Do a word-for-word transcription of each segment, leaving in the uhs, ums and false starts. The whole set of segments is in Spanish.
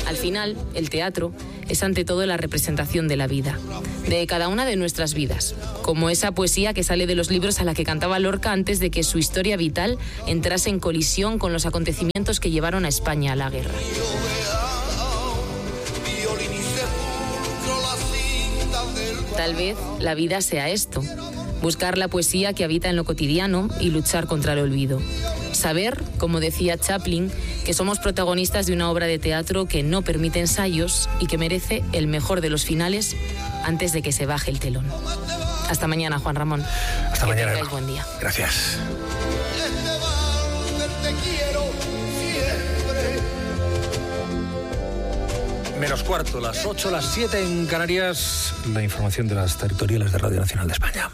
Al final, el teatro es ante todo la representación de la vida, de cada una de nuestras vidas, como esa poesía que sale de los libros a la que cantaba Lorca antes de que su historia vital entrase en colisión con los acontecimientos que llevaron a España a la guerra. Tal vez la vida sea esto, buscar la poesía que habita en lo cotidiano y luchar contra el olvido. Saber, como decía Chaplin, que somos protagonistas de una obra de teatro que no permite ensayos y que merece el mejor de los finales antes de que se baje el telón. Hasta mañana, Juan Ramón. Hasta que mañana. tengáis buen día. Gracias. Menos cuarto, las ocho, las siete en Canarias. La información de las territoriales de Radio Nacional de España.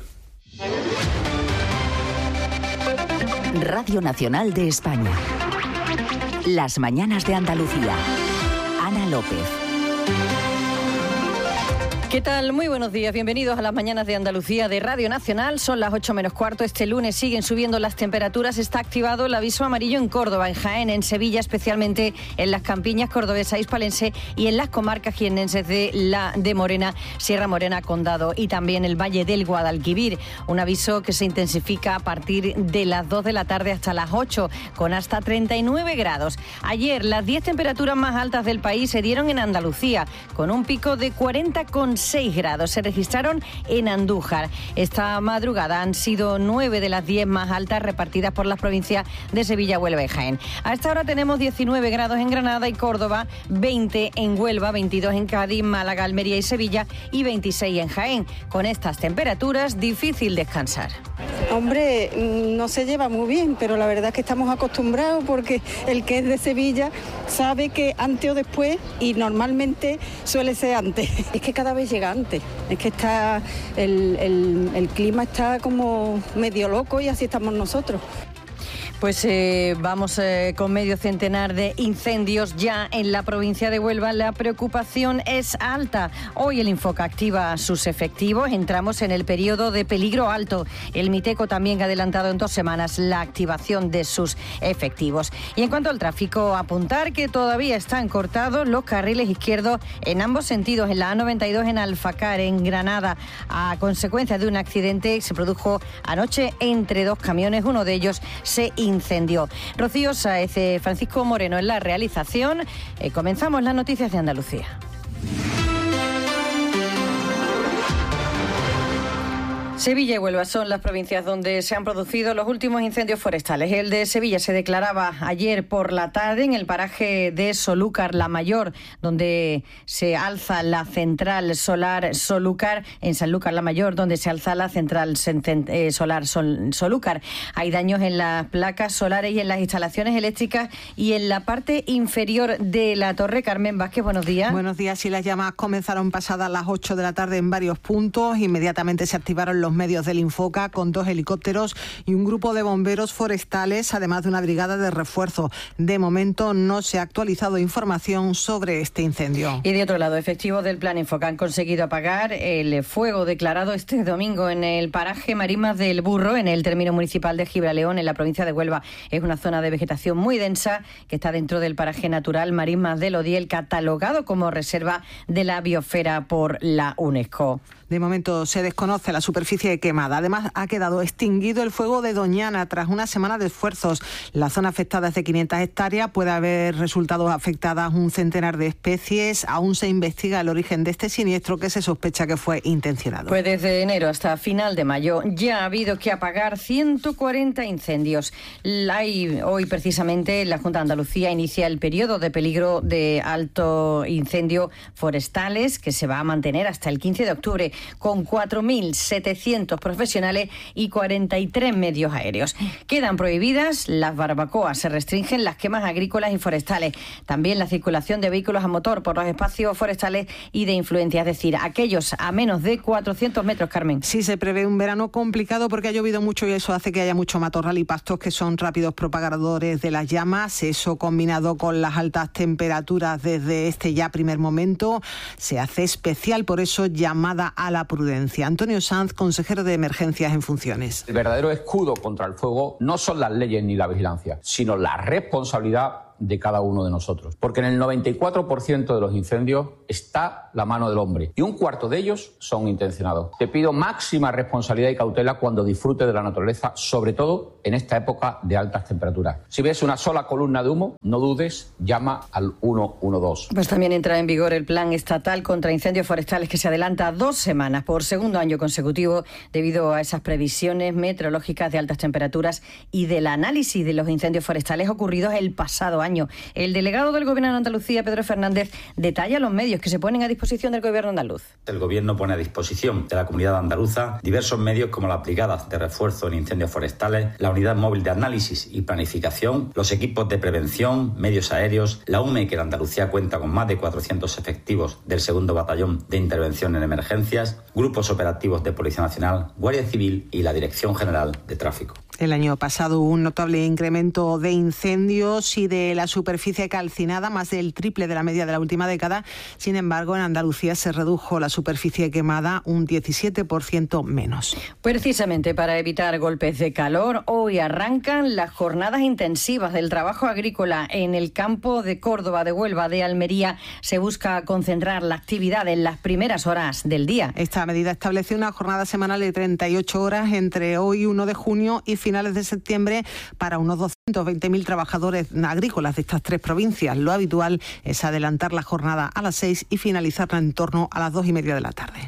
Radio Nacional de España. Las mañanas de Andalucía. Ana López. ¿Qué tal? Muy buenos días. Bienvenidos a las mañanas de Andalucía de Radio Nacional. Son las ocho menos cuarto. Este lunes siguen subiendo las temperaturas. Está activado el aviso amarillo en Córdoba, en Jaén, en Sevilla, especialmente en las campiñas cordobesa, hispalense y en las comarcas jiennenses de la de Morena, Sierra Morena, Condado y también el Valle del Guadalquivir. Un aviso que se intensifica a partir de las dos de la tarde hasta las ocho, con hasta treinta y nueve grados. Ayer, las diez temperaturas más altas del país se dieron en Andalucía, con un pico de cuarenta coma seis grados. Se registraron en Andújar. Esta madrugada han sido nueve de las diez más altas repartidas por las provincias de Sevilla, Huelva y Jaén. A esta hora tenemos diecinueve grados en Granada y Córdoba, veinte en Huelva, veintidós en Cádiz, Málaga, Almería y Sevilla y veintiséis en Jaén. Con estas temperaturas, difícil descansar. Hombre, no se lleva muy bien, pero la verdad es que estamos acostumbrados porque el que es de Sevilla sabe que antes o después, y normalmente suele ser antes. Es que cada vez llega antes, es que está el, el, el clima está como medio loco y así estamos nosotros. Pues eh, vamos eh, con medio centenar de incendios ya en la provincia de Huelva. La preocupación es alta. Hoy el Infoca activa sus efectivos. Entramos en el periodo de peligro alto. El Miteco también ha adelantado en dos semanas la activación de sus efectivos. Y en cuanto al tráfico, apuntar que todavía están cortados los carriles izquierdos en ambos sentidos. En la A noventa y dos en Alfacar, en Granada, a consecuencia de un accidente que se produjo anoche entre dos camiones. Uno de ellos se incendió. Incendio. Rocío Sáez, Francisco Moreno en la realización. Eh, comenzamos las noticias de Andalucía. Sevilla y Huelva son las provincias donde se han producido los últimos incendios forestales. El de Sevilla se declaraba ayer por la tarde en el paraje de Solúcar la Mayor, donde se alza la central solar Solúcar, en Sanlúcar la Mayor, donde se alza la central solar Solúcar. Hay daños en las placas solares y en las instalaciones eléctricas y en la parte inferior de la torre. Carmen Vázquez, buenos días. Buenos días. Y las llamas comenzaron pasadas las ocho de la tarde en varios puntos. Inmediatamente se activaron los medios del Infoca con dos helicópteros y un grupo de bomberos forestales, además de una brigada de refuerzo. De momento no se ha actualizado información sobre este incendio. Y de otro lado, efectivos del Plan Infoca han conseguido apagar el fuego declarado este domingo en el paraje Marismas del Burro, en el término municipal de Gibraleón, en la provincia de Huelva. Es una zona de vegetación muy densa que está dentro del paraje natural Marismas del Odiel, catalogado como reserva de la biosfera por la UNESCO. De momento se desconoce la superficie quemada. Además, ha quedado extinguido el fuego de Doñana tras una semana de esfuerzos. La zona afectada es de quinientas hectáreas. Puede haber resultado afectadas un centenar de especies. Aún se investiga el origen de este siniestro, que se sospecha que fue intencionado. Pues desde enero hasta final de mayo ya ha habido que apagar ciento cuarenta incendios. Hay, hoy precisamente la Junta de Andalucía inicia el periodo de peligro de alto incendio forestales, que se va a mantener hasta el quince de octubre. Con cuatro mil setecientos profesionales y cuarenta y tres medios aéreos. Quedan prohibidas las barbacoas, se restringen las quemas agrícolas y forestales, también la circulación de vehículos a motor por los espacios forestales y de influencia, es decir, aquellos a menos de cuatrocientos metros, Carmen. Sí, se prevé un verano complicado porque ha llovido mucho y eso hace que haya mucho matorral y pastos que son rápidos propagadores de las llamas. Eso, combinado con las altas temperaturas desde este ya primer momento, se hace especial, por eso llamada a la prudencia. Antonio Sanz, consejero de Emergencias en funciones. El verdadero escudo contra el fuego no son las leyes ni la vigilancia, sino la responsabilidad de cada uno de nosotros. Porque en el noventa y cuatro por ciento de los incendios está la mano del hombre y un cuarto de ellos son intencionados. Te pido máxima responsabilidad y cautela cuando disfrutes de la naturaleza, sobre todo en esta época de altas temperaturas. Si ves una sola columna de humo, no dudes, llama al uno uno dos. Pues también entra en vigor el Plan Estatal contra Incendios Forestales, que se adelanta dos semanas por segundo año consecutivo debido a esas previsiones meteorológicas de altas temperaturas y del análisis de los incendios forestales ocurridos el pasado año. El delegado del Gobierno de Andalucía, Pedro Fernández, detalla los medios que se ponen a disposición del Gobierno andaluz. El Gobierno pone a disposición de la comunidad andaluza diversos medios como las brigadas de refuerzo en incendios forestales, la unidad móvil de análisis y planificación, los equipos de prevención, medios aéreos, la U M E, que en Andalucía cuenta con más de cuatrocientos efectivos del segundo Batallón de Intervención en Emergencias, grupos operativos de Policía Nacional, Guardia Civil y la Dirección General de Tráfico. El año pasado hubo un notable incremento de incendios y de la superficie calcinada, más del triple de la media de la última década. Sin embargo, en Andalucía se redujo la superficie quemada un diecisiete por ciento menos. Precisamente para evitar golpes de calor, hoy arrancan las jornadas intensivas del trabajo agrícola en el campo de Córdoba, de Huelva, de Almería. Se busca concentrar la actividad en las primeras horas del día. Esta medida establece una jornada semanal de treinta y ocho horas entre hoy uno de junio y finales de septiembre para unos doscientos veinte mil trabajadores agrícolas de estas tres provincias. Lo habitual es adelantar la jornada a las seis y finalizarla en torno a las dos y media de la tarde.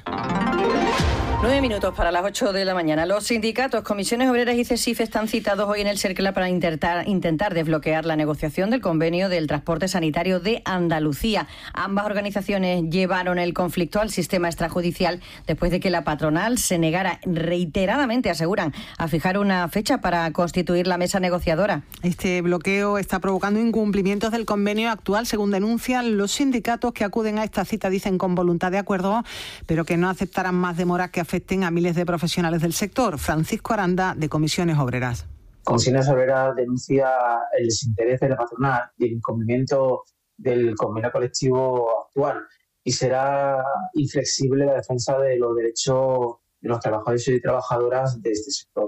Nueve minutos para las ocho de la mañana. Los sindicatos, comisiones obreras y CESIF están citados hoy en el Cercla para intentar, intentar desbloquear la negociación del convenio del transporte sanitario de Andalucía. Ambas organizaciones llevaron el conflicto al sistema extrajudicial después de que la patronal se negara reiteradamente, aseguran, a fijar una fecha para constituir la mesa negociadora. Este bloqueo está provocando incumplimientos del convenio actual, según denuncian los sindicatos, que acuden a esta cita, dicen, con voluntad de acuerdo, pero que no aceptarán más demoras que afecten a miles de profesionales del sector. Francisco Aranda, de Comisiones Obreras. Comisiones Obreras denuncia el desinterés de la patronal y el incumplimiento del convenio colectivo actual, y será inflexible la defensa de los derechos de los trabajadores y trabajadoras de este sector,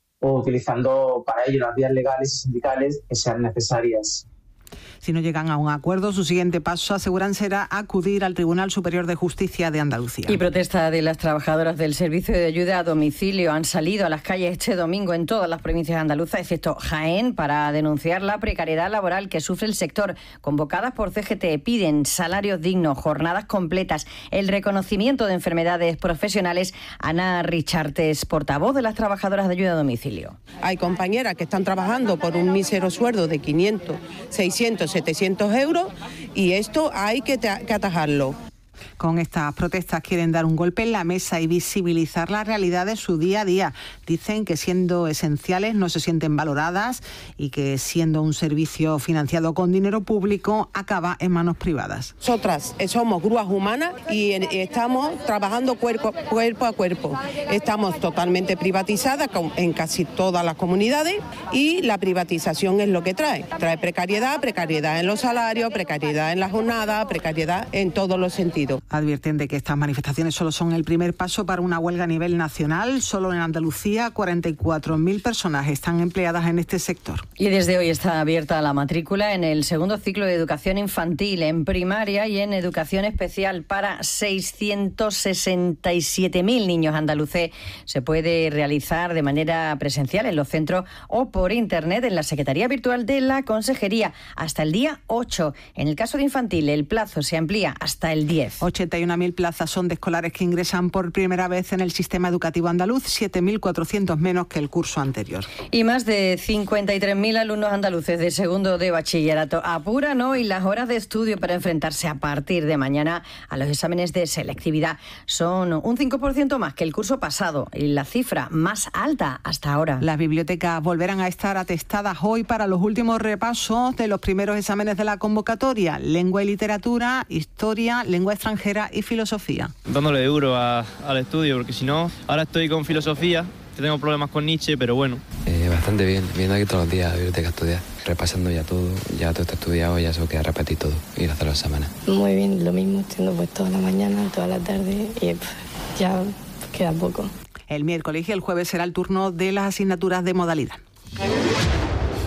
o utilizando para ello las vías legales y sindicales que sean necesarias. Si no llegan a un acuerdo, su siguiente paso, aseguran, será acudir al Tribunal Superior de Justicia de Andalucía. Y protesta de las trabajadoras del Servicio de Ayuda a Domicilio han salido a las calles este domingo en todas las provincias andaluzas, excepto Jaén, para denunciar la precariedad laboral que sufre el sector. Convocadas por C G T, piden salarios dignos, jornadas completas, el reconocimiento de enfermedades profesionales. Ana Richartes, portavoz de las trabajadoras de ayuda a domicilio. Hay compañeras que están trabajando por un mísero sueldo de quinientos, seiscientos, setecientos euros, y esto hay que, que atajarlo. Con estas protestas quieren dar un golpe en la mesa y visibilizar la realidad de su día a día. Dicen que siendo esenciales no se sienten valoradas y que siendo un servicio financiado con dinero público acaba en manos privadas. Nosotras somos grúas humanas y estamos trabajando cuerpo, cuerpo a cuerpo. Estamos totalmente privatizadas en casi todas las comunidades, y la privatización es lo que trae. Trae precariedad, precariedad en los salarios, precariedad en la jornada, precariedad en todos los sentidos. Advierten de que estas manifestaciones solo son el primer paso para una huelga a nivel nacional. Solo en Andalucía cuarenta y cuatro mil personas están empleadas en este sector. Y desde hoy está abierta la matrícula en el segundo ciclo de educación infantil, en primaria y en educación especial para seiscientos sesenta y siete mil niños andaluces. Se puede realizar de manera presencial en los centros o por internet en la Secretaría Virtual de la Consejería hasta el día ocho. En el caso de infantil, el plazo se amplía hasta el diez. ochenta y una mil plazas son de escolares que ingresan por primera vez en el sistema educativo andaluz, siete mil cuatrocientos menos que el curso anterior. Y más de cincuenta y tres mil alumnos andaluces de segundo de bachillerato apuran hoy las horas de estudio para enfrentarse a partir de mañana a los exámenes de selectividad. Son un cinco por ciento más que el curso pasado y la cifra más alta hasta ahora. Las bibliotecas volverán a estar atestadas hoy para los últimos repasos de los primeros exámenes de la convocatoria: lengua y literatura, historia, lengua extranjera y filosofía. Dándole duro a, al estudio, porque si no, ahora estoy con filosofía, tengo problemas con Nietzsche, pero bueno. Eh, bastante bien, viendo aquí todos los días a la biblioteca a estudiar, repasando ya todo, ya todo está estudiado, ya solo queda repetir todo, ir a hacer los exámenes. Muy bien, lo mismo, estudiando pues toda la mañana, toda la tarde, y pues, ya queda poco. El miércoles y el jueves será el turno de las asignaturas de modalidad.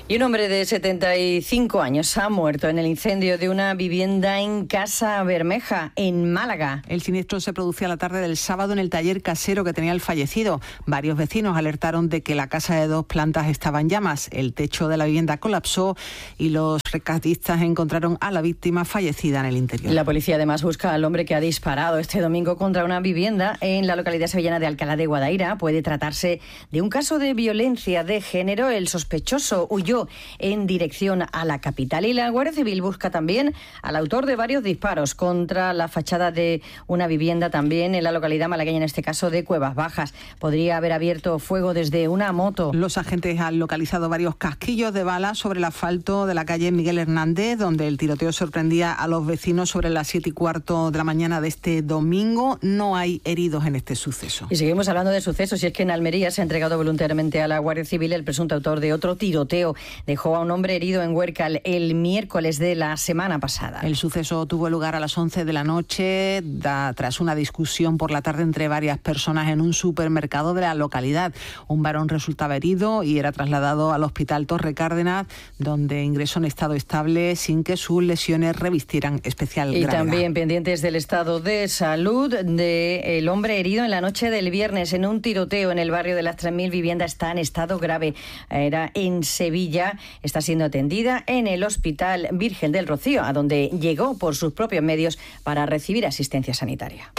Y un hombre de setenta y cinco años ha muerto en el incendio de una vivienda en Casa Bermeja, en Málaga. El siniestro se producía la tarde del sábado en el taller casero que tenía el fallecido. Varios vecinos alertaron de que la casa de dos plantas estaba en llamas. El techo de la vivienda colapsó y los rescatistas encontraron a la víctima fallecida en el interior. La policía además busca al hombre que ha disparado este domingo contra una vivienda en la localidad sevillana de Alcalá de Guadaira. Puede tratarse de un caso de violencia de género. El sospechoso huyó en dirección a la capital y la Guardia Civil busca también al autor de varios disparos contra la fachada de una vivienda también en la localidad malagueña, en este caso de Cuevas Bajas. Podría haber abierto fuego desde una moto. Los agentes han localizado varios casquillos de balas sobre el asfalto de la calle Miguel Hernández, donde el tiroteo sorprendía a los vecinos sobre las siete y cuarto de la mañana de este domingo. No hay heridos en este suceso. Y seguimos hablando de sucesos, y es que en Almería se ha entregado voluntariamente a la Guardia Civil el presunto autor de otro tiroteo. Dejó a un hombre herido en Huércal el miércoles de la semana pasada. El suceso tuvo lugar a las once de la noche, da, tras una discusión por la tarde entre varias personas en un supermercado de la localidad. Un varón resultaba herido y era trasladado al hospital Torre Cárdenas, donde ingresó en estado estable sin que sus lesiones revistieran especial y gravedad. Y también pendientes del estado de salud del hombre herido en la noche del viernes en un tiroteo en el barrio de las tres mil viviendas. Está en estado grave. Era en Sevilla. Está siendo atendida en el Hospital Virgen del Rocío, a donde llegó por sus propios medios para recibir asistencia sanitaria.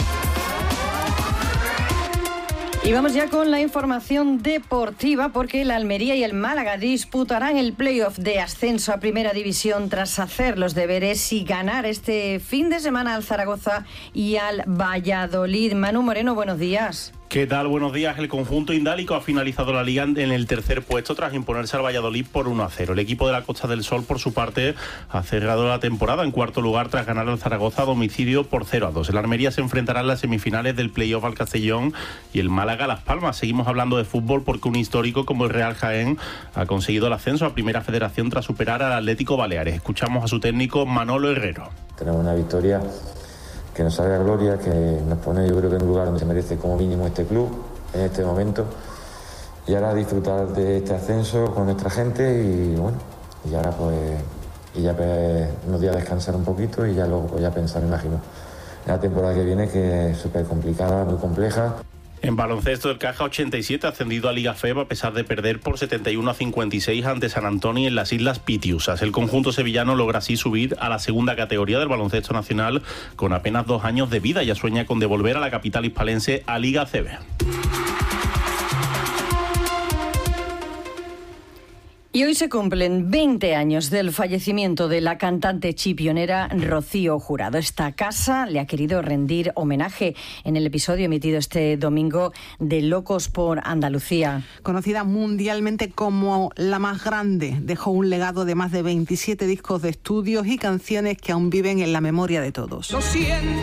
Y vamos ya con la información deportiva, porque el Almería y el Málaga disputarán el playoff de ascenso a Primera División tras hacer los deberes y ganar este fin de semana al Zaragoza y al Valladolid. Manu Moreno, buenos días. ¿Qué tal? Buenos días. El conjunto indálico ha finalizado la liga en el tercer puesto tras imponerse al Valladolid por uno a cero. El equipo de la Costa del Sol, por su parte, ha cerrado la temporada en cuarto lugar tras ganar al Zaragoza a domicilio por cero a dos. El Almería se enfrentará en las semifinales del playoff al Castellón y el Málaga a Las Palmas. Seguimos hablando de fútbol porque un histórico como el Real Jaén ha conseguido el ascenso a Primera Federación tras superar al Atlético Baleares. Escuchamos a su técnico Manolo Herrero. Tenemos una victoria que nos sabe a gloria, que nos pone, yo creo que en un lugar donde se merece como mínimo este club en este momento, y ahora disfrutar de este ascenso con nuestra gente y bueno, y ahora pues y ya pues, unos días descansar un poquito y ya luego pues, ya pensar, imagino, en la temporada que viene, que es súper complicada, muy compleja. En baloncesto, el Caja ochenta y siete ha ascendido a Liga F E B a pesar de perder por setenta y uno a cincuenta y seis ante San Antonio en las Islas Pitiusas. El conjunto sevillano logra así subir a la segunda categoría del baloncesto nacional con apenas dos años de vida. Ya sueña con devolver a la capital hispalense a Liga C B. Y hoy se cumplen veinte años del fallecimiento de la cantante chipionera Rocío Jurado. Esta casa le ha querido rendir homenaje en el episodio emitido este domingo de Locos por Andalucía. Conocida mundialmente como la más grande, dejó un legado de más de veintisiete discos de estudios y canciones que aún viven en la memoria de todos. Lo siento.